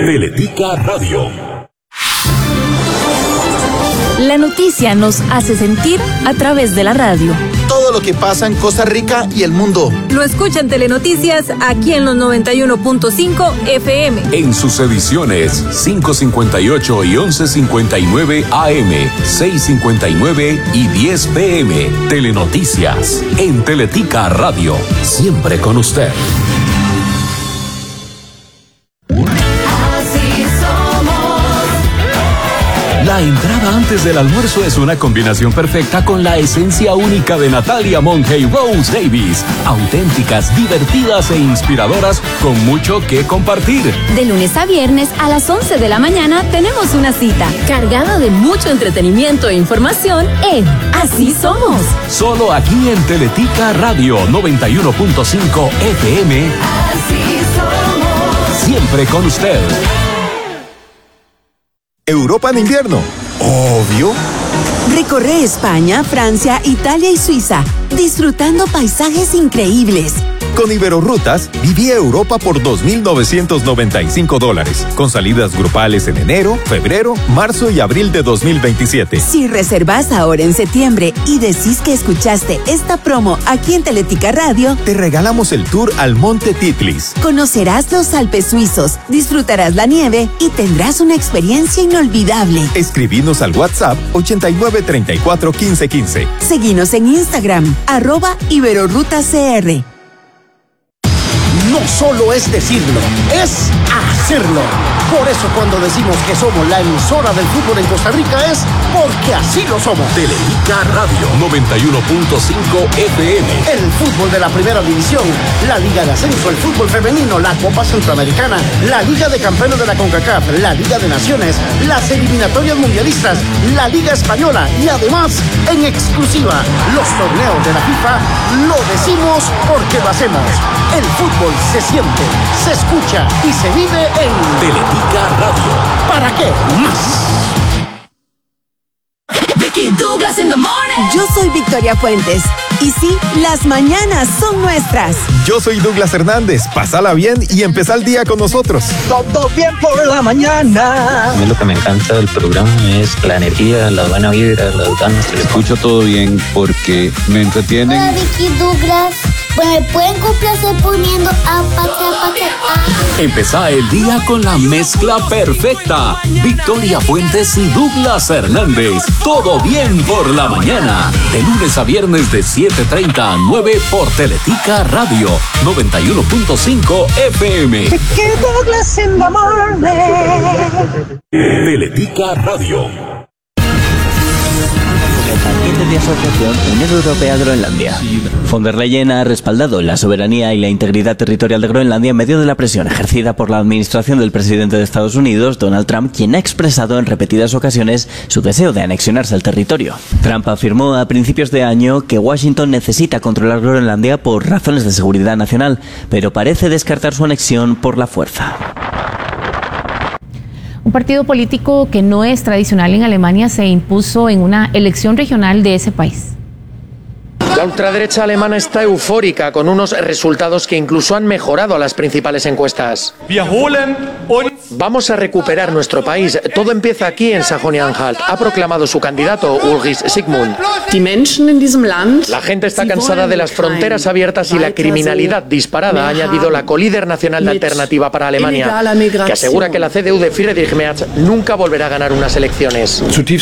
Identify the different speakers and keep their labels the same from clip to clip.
Speaker 1: Teletica Radio.
Speaker 2: La noticia nos hace sentir a través de la radio.
Speaker 3: Todo lo que pasa en Costa Rica y el mundo.
Speaker 4: Lo escuchan Telenoticias aquí en los 91.5 FM.
Speaker 1: En sus ediciones 5:58 y 11:59 AM, 6:59 y 10 PM. Telenoticias en Teletica Radio. Siempre con usted. La entrada antes del almuerzo es una combinación perfecta con la esencia única de Natalia Monge y Rose Davis. Auténticas, divertidas e inspiradoras con mucho que compartir.
Speaker 2: De lunes a viernes a las 11 de la mañana tenemos una cita cargada de mucho entretenimiento e información en Así Somos.
Speaker 1: Solo aquí en Teletica Radio 91.5 FM.
Speaker 2: Así somos.
Speaker 1: Siempre con usted.
Speaker 5: Europa en invierno. Obvio.
Speaker 6: Recorre España, Francia, Italia y Suiza, disfrutando paisajes increíbles.
Speaker 5: Con Iberorrutas, viví Europa por $2,995, con salidas grupales en enero, febrero, marzo y abril de 2027.
Speaker 6: Si reservas ahora en septiembre y decís que escuchaste esta promo aquí en Teletica Radio,
Speaker 5: te regalamos el tour al Monte Titlis.
Speaker 6: Conocerás los Alpes suizos, disfrutarás la nieve y tendrás una experiencia inolvidable.
Speaker 5: Escribinos al WhatsApp 89341515.
Speaker 6: Seguinos en Instagram, @IberorrutaCR.
Speaker 7: No solo es decirlo, es hacerlo. Por eso cuando decimos que somos la emisora del fútbol en Costa Rica es porque así lo somos.
Speaker 1: Teletica Radio 91.5 FM.
Speaker 7: El fútbol de la primera división, la Liga de Ascenso, el fútbol femenino, la Copa Centroamericana, la Liga de Campeones de la CONCACAF, la Liga de Naciones, las eliminatorias mundialistas, la Liga Española y además, en exclusiva, los torneos de la FIFA, lo decimos porque lo hacemos. El fútbol se siente, se escucha y se vive en
Speaker 1: Teletica Radio.
Speaker 7: ¿Para qué más?
Speaker 6: Yo soy Victoria Fuentes. Y sí, las mañanas son nuestras.
Speaker 5: Yo soy Douglas Hernández. Pásala bien y empezá el día con nosotros.
Speaker 7: Todo bien por la mañana.
Speaker 8: A mí lo que me encanta del programa es la energía, la buena vibra, las ganas.
Speaker 9: Escucho todo bien porque me entretienen.
Speaker 10: Hola, Vicky, Douglas. Pues me pueden complacer poniendo
Speaker 1: Empezá el día con la mezcla perfecta. Victoria Fuentes y Douglas Hernández. Todo bien por la mañana. De lunes a viernes de 7:30 a 9 por Teletica Radio 91.5 FM.
Speaker 7: Douglas in the morning.
Speaker 1: Teletica Radio.
Speaker 11: De asociación Unión Europea-Groenlandia. Von der Leyen ha respaldado la soberanía y la integridad territorial de Groenlandia en medio de la presión ejercida por la administración del presidente de Estados Unidos, Donald Trump, quien ha expresado en repetidas ocasiones su deseo de anexionarse al territorio. Trump afirmó a principios de año que Washington necesita controlar Groenlandia por razones de seguridad nacional, pero parece descartar su anexión por la fuerza.
Speaker 12: Un partido político que no es tradicional en Alemania se impuso en una elección regional de ese país.
Speaker 13: La ultraderecha alemana está eufórica con unos resultados que incluso han mejorado a las principales encuestas. Vamos a recuperar nuestro país. Todo empieza aquí en Sajonia-Anhalt. Ha proclamado su candidato Ulrich Sigmund. La gente está cansada de las fronteras abiertas y la criminalidad disparada, ha añadido la colíder nacional de Alternativa para Alemania, que asegura que la CDU de Friedrich Merz nunca volverá a ganar unas elecciones.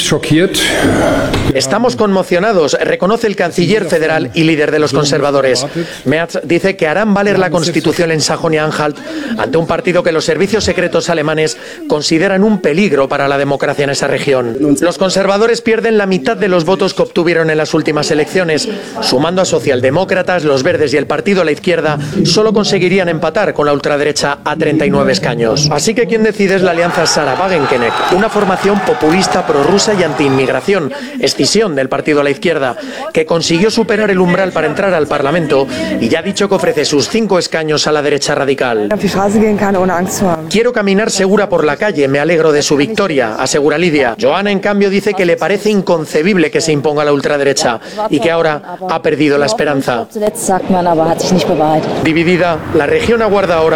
Speaker 13: Estamos conmocionados, reconoce el canciller federal y líder de los conservadores. Merz dice que harán valer la Constitución en Sajonia-Anhalt ante un partido que los servicios secretos alemanes consideran un peligro para la democracia en esa región. Los conservadores pierden la mitad de los votos que obtuvieron en las últimas elecciones. Sumando a socialdemócratas, los verdes y el partido a la izquierda, solo conseguirían empatar con la ultraderecha a 39 escaños. Así que quien decide es la alianza Sarah Wagenknecht, una formación populista prorrusa y antiinmigración, escisión del partido a la izquierda, que consiguió superar el umbral para entrar al Parlamento y ya ha dicho que ofrece sus 5 escaños a la derecha radical. Quiero caminar segura por la calle, me alegro de su victoria, asegura Lidia. Johanna, en cambio, dice que le parece inconcebible que se imponga la ultraderecha y que ahora ha perdido la esperanza. Dividida, la región aguarda ahora